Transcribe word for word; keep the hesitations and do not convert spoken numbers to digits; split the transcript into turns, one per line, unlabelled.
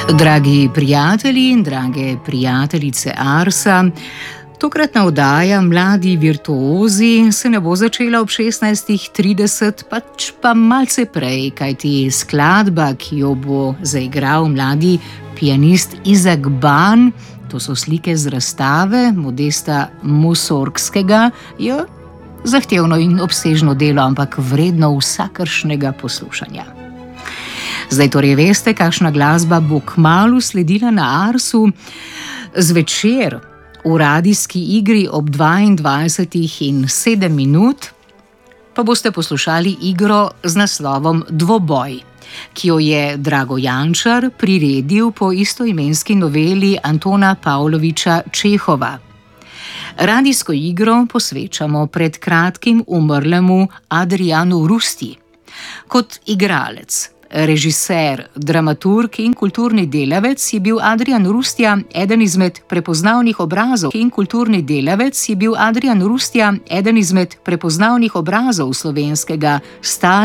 Dragi prijatelji in drage prijateljice Arsa, tokratna oddaja Mladi virtuozi se ne bo začela ob šestnajstih trideset, pač pa malce prej, kajti skladba, ki jo bo zaigral mladi pianist Izak Ban, to so slike z razstave Modesta Mussorgskega, je zahtevno in obsežno delo, ampak vredno vsakršnega poslušanja. Zdaj torej veste, kakšna glasba bo kmalu sledila na Arsu. Zvečer v radijski igri ob dvaindvajsetih in sedem minut pa boste poslušali igro z naslovom Dvoboj, ki jo je Drago Jančar priredil po istoimenski noveli Antona Pavloviča Čehova. Radijsko igro posvečamo pred kratkim umrlemu Adrianu Rusti. Kot igralec, režiser, dramaturg in kulturni delavec je bil Adrian Rustja eden izmed prepoznavnih obrazov in kulturni delavec je bil Adrian Rustja eden izmed prepoznavnih obrazov slovenskega